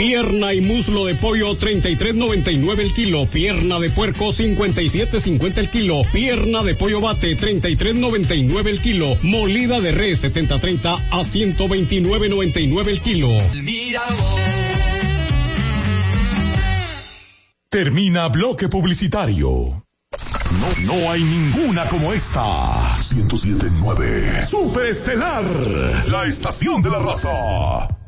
Pierna y muslo de pollo 33.99 el kilo. Pierna de puerco 57.50 el kilo. Pierna de pollo bate 33.99 el kilo. Molida de res 70-30 a 129.99 el kilo. Termina bloque publicitario. No hay ninguna como esta. 107.9 Superestelar, la estación de la raza.